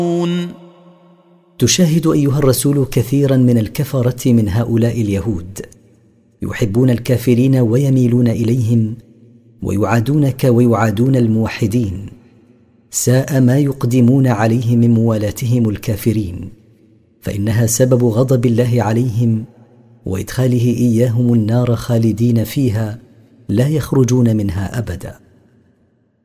تشاهد أيها الرسول كثيرا من الكفرة من هؤلاء اليهود يحبون الكافرين ويميلون إليهم ويعادونك ويعادون الموحدين. ساء ما يقدمون عليه من موالاتهم الكافرين، فإنها سبب غضب الله عليهم وإدخاله إياهم النار خالدين فيها لا يخرجون منها أبدا.